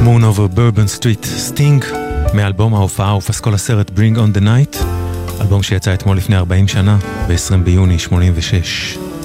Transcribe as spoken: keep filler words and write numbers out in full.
Moon over Bourbon Street, סטינג, מאלבום ההופעה ופסקול הסרט Bring on the Night, אלבום שיצא אתמול לפני ארבעים שנה, ב-עשרים ביוני שמונים ושש.